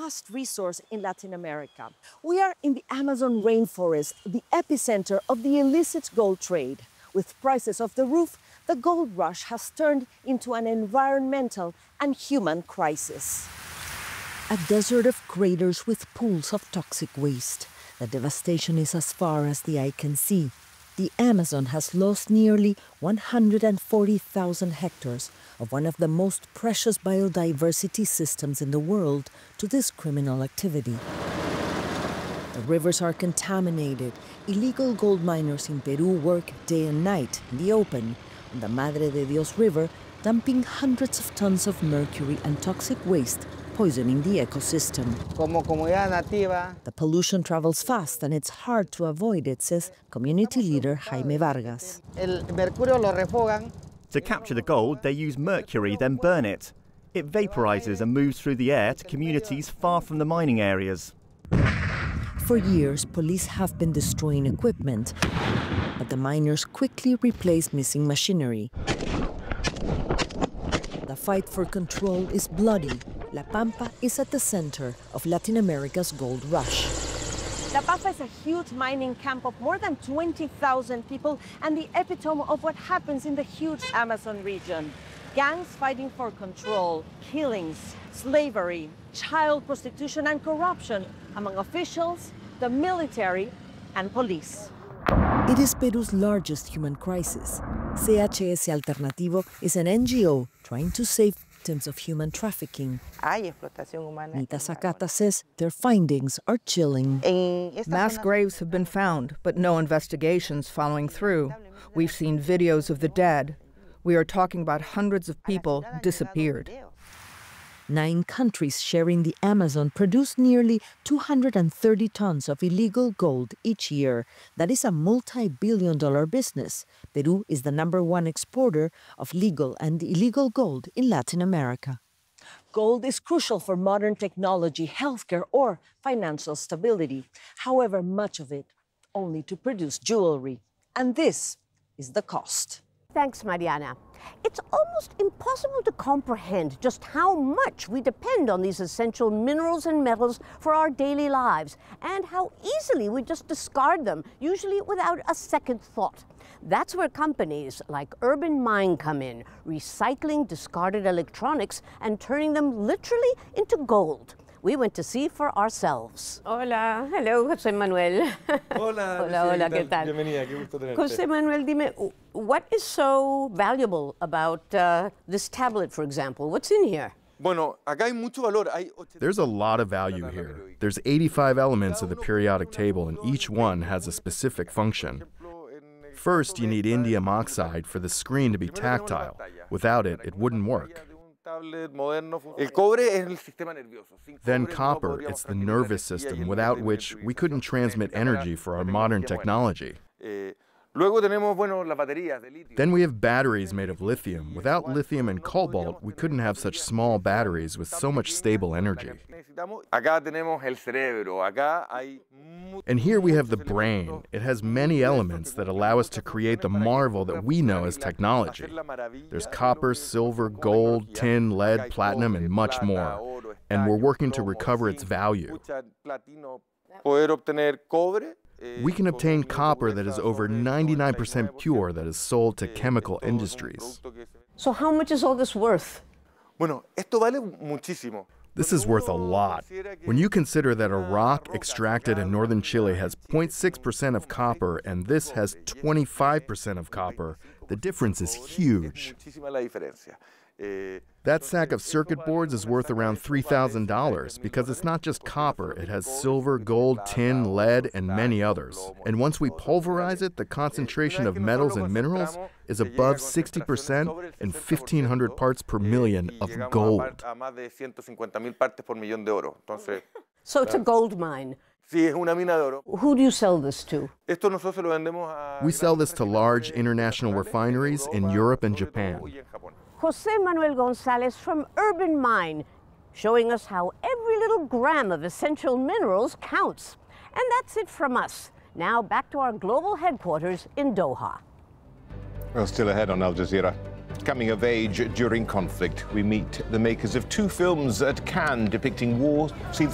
vast resource in Latin America. We are in the Amazon rainforest, the epicenter of the illicit gold trade. With prices off the roof, the gold rush has turned into an environmental and human crisis. A desert of craters with pools of toxic waste. The devastation is as far as the eye can see. The Amazon has lost nearly 140,000 hectares of one of the most precious biodiversity systems in the world to this criminal activity. The rivers are contaminated. Illegal gold miners in Peru work day and night in the open on the Madre de Dios River, dumping hundreds of tons of mercury and toxic waste, poisoning the ecosystem. The pollution travels fast and it's hard to avoid it, says community leader Jaime Vargas. To capture the gold, they use mercury, then burn it. It vaporizes and moves through the air to communities far from the mining areas. For years, police have been destroying equipment, but the miners quickly replace missing machinery. The fight for control is bloody. La Pampa is at the center of Latin America's gold rush. La Pampa is a huge mining camp of more than 20,000 people and the epitome of what happens in the huge Amazon region. Gangs fighting for control, killings, slavery, child prostitution and corruption among officials, the military and police. It is Peru's largest human crisis. CHS Alternativo is an NGO trying to save victims of human trafficking. Nita Sakata says their findings are chilling. Mass graves have been found, but no investigations following through. We've seen videos of the dead. We are talking about hundreds of people disappeared. 9 countries sharing the Amazon produce nearly 230 tons of illegal gold each year. That is a multi-billion-dollar business. Peru is the #1 exporter of legal and illegal gold in Latin America. Gold is crucial for modern technology, healthcare, or financial stability. However, much of it only to produce jewelry. And this is the cost. Thanks, Mariana. It's almost impossible to comprehend just how much we depend on these essential minerals and metals for our daily lives, and how easily we just discard them, usually without a second thought. That's where companies like Urban Mine come in, recycling discarded electronics and turning them literally into gold. We went to see for ourselves. Hola, hello, José Manuel. Hola, hola, ¿qué tal? Bienvenida, qué gusto tenerte. José Manuel, dime, what is so valuable about this tablet, for example? What's in here? There's a lot of value here. There's 85 elements of the periodic table, and each one has a specific function. First, you need indium oxide for the screen to be tactile. Without it, it wouldn't work. Then copper, it's the nervous system, without which we couldn't transmit energy for our modern technology. Then we have batteries made of lithium. Without lithium and cobalt, we couldn't have such small batteries with so much stable energy. And here we have the brain. It has many elements that allow us to create the marvel that we know as technology. There's copper, silver, gold, tin, lead, platinum, and much more. And we're working to recover its value. We can obtain copper that is over 99% pure that is sold to chemical industries. So how much is all this worth? This is worth a lot. When you consider that a rock extracted in northern Chile has 0.6% of copper and this has 25% of copper, the difference is huge. That sack of circuit boards is worth around $3,000 because it's not just copper, it has silver, gold, tin, lead, and many others. And once we pulverize it, the concentration of metals and minerals is above 60% and 1,500 parts per million of gold. So it's a gold mine. Who do you sell this to? We sell this to large international refineries in Europe and Japan. José Manuel González from Urban Mine, showing us how every little gram of essential minerals counts. And that's it from us. Now back to our global headquarters in Doha. Well, still ahead on Al Jazeera. Coming of age during conflict, we meet the makers of 2 films at Cannes depicting war. See